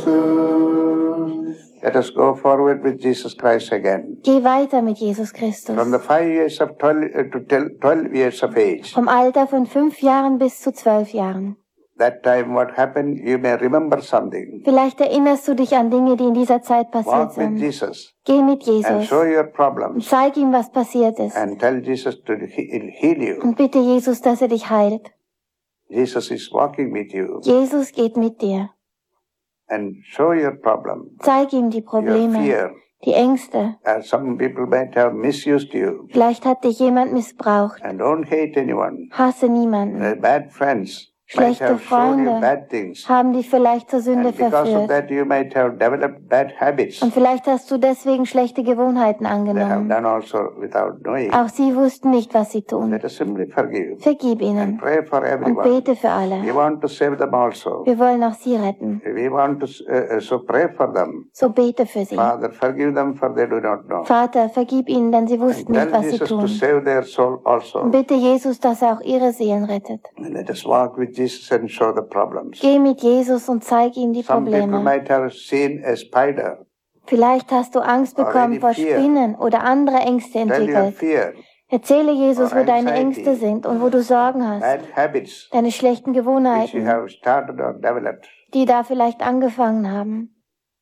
Let us go forward with Jesus Christ again. Geh weiter mit Jesus Christus. From the 5 years of 12 to 12 years of age. Vom Alter von 5 Jahren bis zu 12 Jahren. That time what happened, you may remember something. Vielleicht erinnerst du dich an Dinge, die in dieser Zeit passiert Walk sind. with Jesus. Geh mit And Jesus show your und problems. zeig ihm, was passiert ist. And tell Jesus to heal you. Und bitte Jesus, dass er dich heilt. Jesus is walking with you. Jesus geht mit dir. And show your problem. Zeig ihm die Your Probleme, fear. die Ängste. Some people might have misused you. Vielleicht hat dich jemand missbraucht. And don't hate anyone. Hasse niemanden. Bad friends might Schlechte have shown you Freunde bad things. haben dich vielleicht zur Sünde And because of verführt. that you might have developed bad habits. Und vielleicht hast du deswegen schlechte Gewohnheiten They have angenommen. done also without knowing. Auch sie wussten nicht, was sie tun. Let us simply forgive. Vergib And ihnen pray for und everyone. bete für We alle. want to save them also. Wir wollen auch sie retten. We want to so pray for them. So bete für sie. Father, forgive them for they do not know. Vater, vergib ihnen, denn sie wussten And nicht, tell was sie Jesus to tun. save their soul Und also. bitte Jesus, dass er auch ihre Seelen rettet. And let us walk with Jesus and show the problems. Geh mit Jesus und zeig ihm die Some people Probleme. might have seen a spider. Vielleicht hast du Angst Or bekommen any vor fear. Spinnen oder andere Ängste Tell your entwickelt. fear, Erzähle Jesus, Or wo deine anxiety. Ängste sind und wo du Sorgen hast. bad habits Deine schlechten which you Gewohnheiten, have started or developed. die da vielleicht angefangen haben.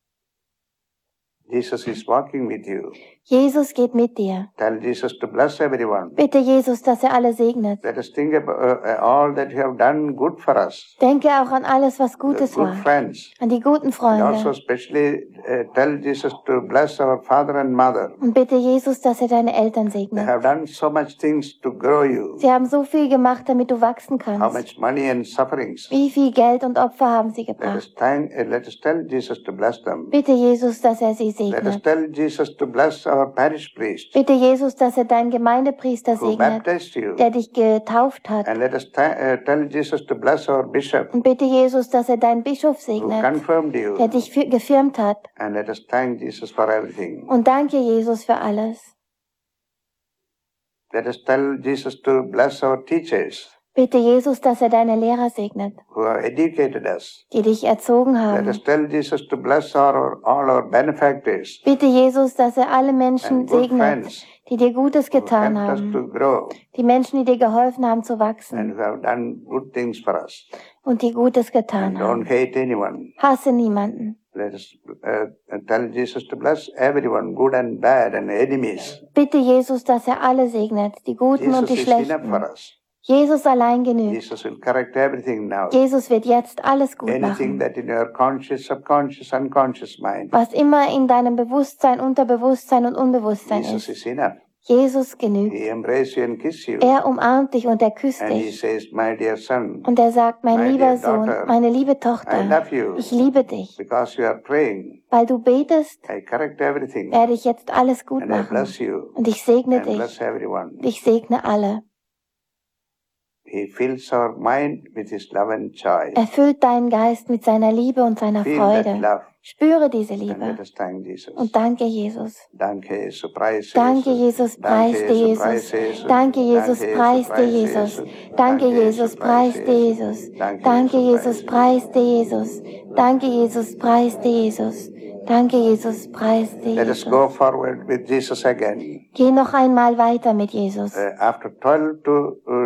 Jesus is walking with you. Jesus geht mit dir. Tell Jesus to bless everyone. Bitte Jesus, dass er alle segnet. Let us think about all that you have done good for us. Denke auch an alles, was Gutes Good war. friends. An die guten And also Freunde. especially tell Jesus to bless our father and mother. Und bitte Jesus, dass er deine Eltern They segnet. have done so much things to grow you. Sie haben so viel gemacht, damit du wachsen How kannst. much money and sufferings. Wie viel Geld und Opfer haben sie Let gebracht? us tell Jesus to bless them. Bitte Jesus, dass er sie Let us segnet. tell Jesus to bless our parish priest Bitte Jesus, dass er deinen Gemeindepriester who segnet, baptized you. der dich getauft hat. And let us tell Jesus to bless our bishop Und bitte Jesus, dass er deinen Bischof who segnet, confirmed der you. dich gefirmt hat. And let us thank Jesus for everything. Und danke Jesus für alles. Let us tell Jesus to bless our teachers Bitte Jesus, dass er deine Lehrer segnet, who have educated us. die dich erzogen Let haben. us tell Jesus to bless all our benefactors Bitte Jesus, dass er alle Menschen and good segnet, friends die dir Gutes who getan helped us haben. to grow Die Menschen, die dir geholfen haben zu and wachsen who have done good things for us. und die Gutes And getan haben. don't hate anyone. Hasse niemanden. Let us tell Jesus to bless everyone, good and bad, and enemies. Bitte Jesus, dass er alle segnet, die Guten und Jesus die is enough for Schlechten. us. Jesus allein genügt. Jesus will correct everything now. Jesus wird jetzt alles gut Anything machen. that in your conscious, subconscious, unconscious mind, Was immer in deinem Bewusstsein, Unterbewusstsein und Unbewusstsein Jesus ist. is enough. Jesus genügt. He embraces you and kisses you. Er umarmt dich und er küsst And he dich. says, my dear son, Und er sagt, mein My lieber dear Sohn, daughter, meine liebe I Tochter, love you. ich liebe dich. Because you are praying, Weil du betest, I correct everything. werde ich jetzt alles gut And I machen. bless you. Und ich segne And bless dich. everyone. Ich segne alle. He fills our mind with his love and joy. Erfüllt deinen Geist mit seiner Liebe und seiner Feel that Freude. love. Spüre diese And let Liebe. us thank Jesus. Und danke Jesus. Danke, Jesus, preis Danke Jesus, preis dir Jesus. Danke Jesus, preis dir Jesus. Danke Jesus, preis dir Jesus. Danke Jesus, preis dir Jesus. Danke Jesus, preis dir Jesus. Danke Jesus, preis dir Let us Jesus. go forward with Jesus again. Geh noch einmal weiter mit Jesus. After 12 to